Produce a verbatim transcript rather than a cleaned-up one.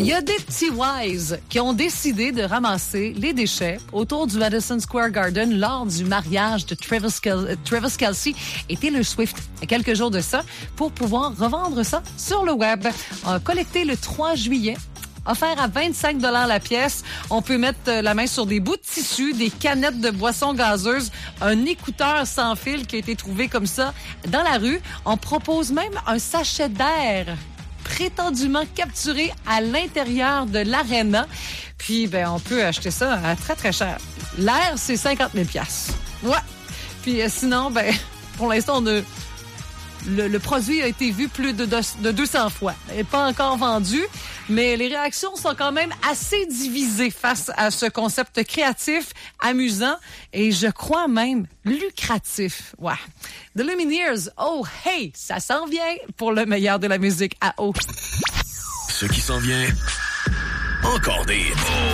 Il y a des petits wise qui ont décidé de ramasser les déchets autour du Madison Square Garden lors du mariage de Travis, Kel- Travis Kelce et Taylor Swift il y a quelques jours de ça pour pouvoir revendre ça sur le web. On a collecté le trois juillet. Offert à vingt-cinq dollars la pièce. On peut mettre la main sur des bouts de tissu, des canettes de boissons gazeuses, un écouteur sans fil qui a été trouvé comme ça dans la rue. On propose même un sachet d'air prétendument capturé à l'intérieur de l'aréna. Puis, ben, on peut acheter ça à très, très cher. L'air, c'est cinquante mille dollars. Ouais. Puis, euh, sinon, ben, pour l'instant, on a... Le, le produit a été vu plus de, de, de deux cents fois. Il n'est pas encore vendu, mais les réactions sont quand même assez divisées face à ce concept créatif, amusant et je crois même lucratif. Ouais. The Lumineers, oh hey, ça s'en vient pour le meilleur de la musique à eau. Ce qui s'en vient, encore des...